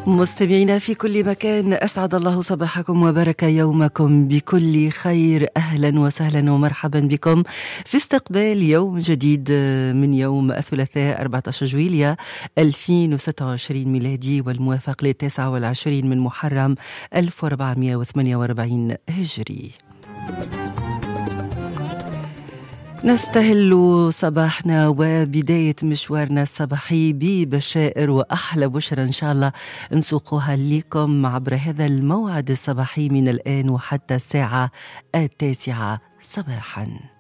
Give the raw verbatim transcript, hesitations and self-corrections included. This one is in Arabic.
مستمعينا في كل مكان، أسعد الله صباحكم وبارك يومكم بكل خير. أهلا وسهلا ومرحبا بكم في استقبال يوم جديد من يوم الثلاثاء أربعة عشر جويلية ألفين وستة وعشرين ميلادي، والموافق للتاسع والعشرين من محرم ألف وأربعمائة وثمانية وأربعين هجري. نستهل صباحنا وبداية مشوارنا الصباحي ببشائر وأحلى بشرى إن شاء الله نسوقها لكم عبر هذا الموعد الصباحي من الآن وحتى الساعة التاسعة صباحا.